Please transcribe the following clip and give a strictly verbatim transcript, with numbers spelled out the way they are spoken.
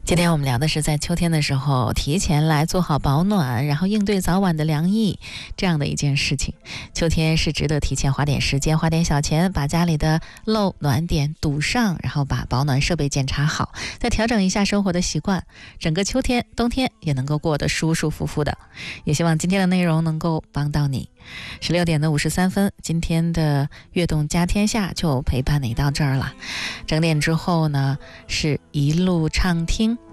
今天我们聊的是在秋天的时候提前来做好保暖，然后应对早晚的凉意这样的一件事情。秋天是值得提前花点时间花点小钱把家里的漏暖点堵上，然后把保暖设备检查好，再调整一下生活的习惯，整个秋天冬天也能够过得舒舒服服的。也希望今天的内容能够帮到你。十六点的五十三分，今天的悦动家天下就陪伴你到这儿了。整点之后呢，是一路畅听。